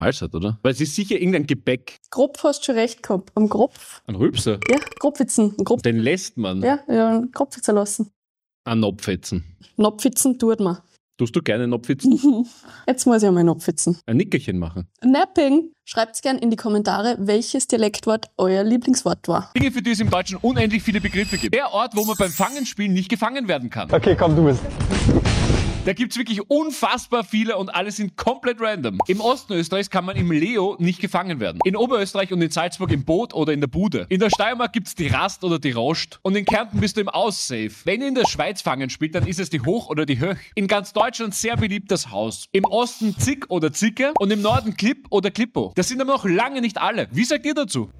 Malzart, oder? Weil es ist sicher irgendein Gebäck. Kropf hast du schon recht gehabt. Am Kropf. Ein Rülpser. Ja, Kropfitzen. Den lässt man. Ja, einen Kropfitzen lassen. An Nopfetzen. Nopfitzen tut man. Tust du gerne Nopfetzen? Jetzt muss ich einmal Nopfitzen. Ein Nickerchen machen. Napping. Schreibt gerne in die Kommentare, welches Dialektwort euer Lieblingswort war. Dinge, für die es im Deutschen unendlich viele Begriffe gibt. Der Ort, wo man beim Fangenspielen nicht gefangen werden kann. Okay, komm, du bist. Da gibt's wirklich unfassbar viele und alle sind komplett random. Im Osten Österreichs kann man im Leo nicht gefangen werden. In Oberösterreich und in Salzburg im Boot oder in der Bude. In der Steiermark gibt's die Rast oder die Rost. Und in Kärnten bist du im Aussafe. Wenn ihr in der Schweiz Fangen spielt, dann ist es die Hoch oder die Höch. In ganz Deutschland sehr beliebt das Haus. Im Osten Zick oder Zicke und im Norden Klipp oder Klippo. Das sind aber noch lange nicht alle. Wie sagt ihr dazu?